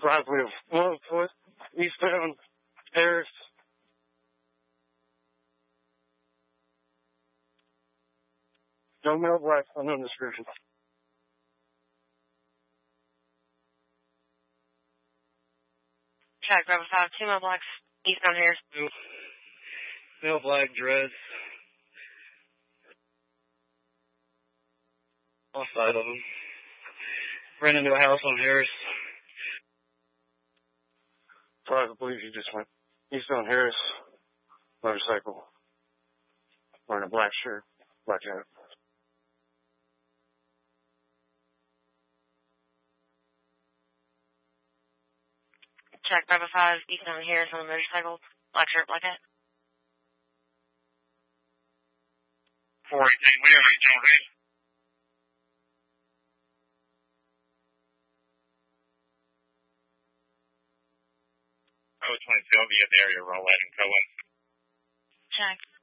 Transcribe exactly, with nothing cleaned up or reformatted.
driveway of one foot, eastbound, Harris. Young male black, unknown description. Check, Bravo five, two male blacks, eastbound Harris. Two. Male black, dreads. Off side of him. Ran into a house on Harris. So I believe he just went eastbound Harris. Motorcycle. Wearing a black shirt, black hat. Check, Bravo five, eastbound Harris on a motorcycle, black shirt, black hat. four eighteen, we already know this. oh twenty-two, I'll be in the area, roll out and go in. Check.